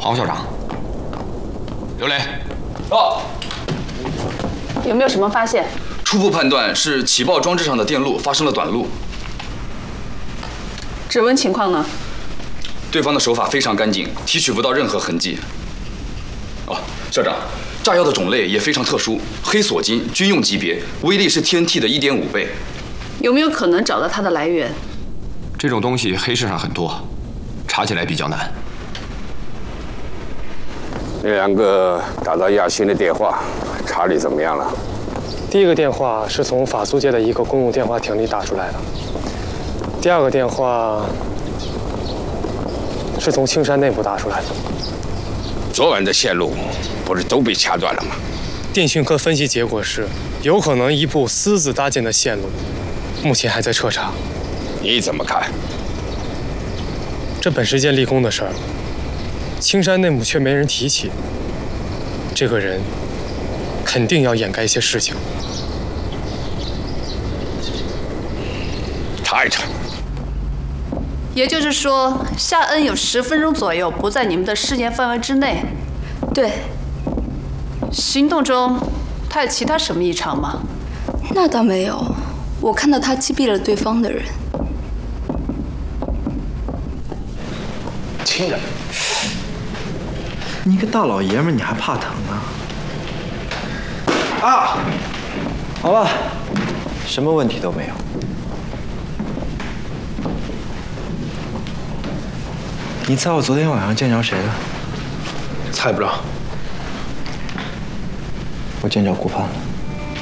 好，校长。刘雷， 到。 有没有什么发现？ 初步判断是起爆装置上的电路发生了短路。 指纹情况呢？ 对方的手法非常干净，提取不到任何痕迹。哦，校长，炸药的种类也非常特殊，黑索金军用级别，威力是 TNT 的1.5倍。 有没有可能找到它的来源？ 这种东西黑市上很多，查起来比较难。 那2个打到亚新的电话，查理怎么样了？ 第一个电话是从法租界的一个公用电话亭里打出来的，第2个电话是从青山内部打出来的。 昨晚的线路不是都被掐断了吗？ 电讯科分析结果是，有可能一部私自搭建的线路，目前还在彻查。 你怎么看？ 这本是件立功的事儿，青山内幕却没人提起，这个人肯定要掩盖一些事情。 查一查。 也就是说，夏恩有10分钟左右不在你们的视线范围之内。 对。 行动中，他有其他什么异常吗？ 那倒没有，我看到他击毙了对方的人。 亲人，你个大老爷们，你还怕疼啊？啊，好了，什么问题都没有。你猜我昨天晚上见着谁了？猜不着。我见着顾盼了。